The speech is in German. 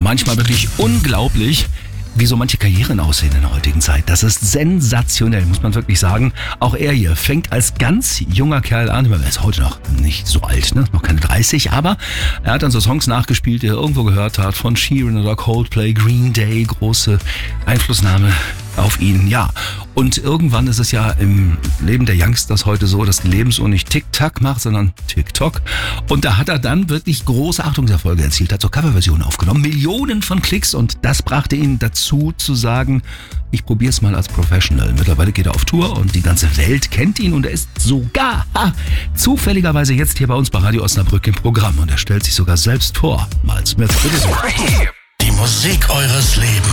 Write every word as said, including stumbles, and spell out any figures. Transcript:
manchmal wirklich unglaublich, wie so manche Karrieren aussehen in der heutigen Zeit. Das ist sensationell, muss man wirklich sagen. Auch er hier fängt als ganz junger Kerl an. Er ist heute noch nicht so alt, ne? Noch keine dreißig, aber er hat dann so Songs nachgespielt, die er irgendwo gehört hat, von Sheeran oder Coldplay, Green Day, große Einflussnahme auf ihn, ja. Und irgendwann ist es ja im Leben der Youngsters heute so, dass die Lebensuhr nicht Tick-Tack macht, sondern Tick-Tock. Und da hat er dann wirklich große Achtungserfolge erzielt, hat so Coverversionen aufgenommen, Millionen von Klicks, und das brachte ihn dazu zu sagen, ich probiere es mal als Professional. Mittlerweile geht er auf Tour und die ganze Welt kennt ihn, und er ist sogar ha, zufälligerweise jetzt hier bei uns bei Radio Osnabrück im Programm, und er stellt sich sogar selbst vor. Mal Smith, bitte so. Die Musik eures Lebens.